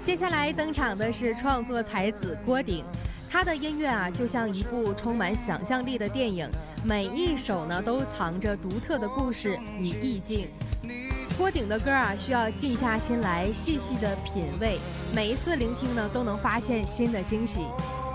接下来登场的是创作才子郭顶，他的音乐就像一部充满想象力的电影，每一首呢都藏着独特的故事与意境。郭顶的歌需要静下心来细细的品味，每一次聆听呢都能发现新的惊喜。